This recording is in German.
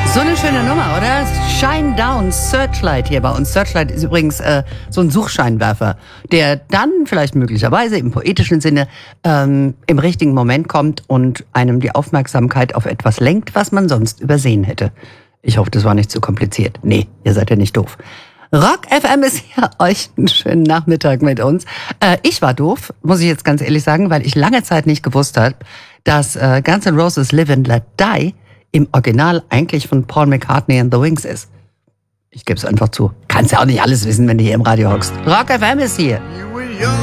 So eine schöne Nummer, oder? Shine Down, Searchlight hier bei uns. Searchlight ist übrigens so ein Suchscheinwerfer, der dann vielleicht möglicherweise im poetischen Sinne im richtigen Moment kommt und einem die Aufmerksamkeit auf etwas lenkt, was man sonst übersehen hätte. Ich hoffe, das war nicht zu kompliziert. Nee, ihr seid ja nicht doof. Rock FM ist hier euch einen schönen Nachmittag mit uns. Ich war doof, muss ich jetzt ganz ehrlich sagen, weil ich lange Zeit nicht gewusst habe, dass Guns N' Roses Live and Let Die im Original eigentlich von Paul McCartney and the Wings ist. Ich gebe es einfach zu. Kannst ja auch nicht alles wissen, wenn du hier im Radio hockst. Rock FM ist hier.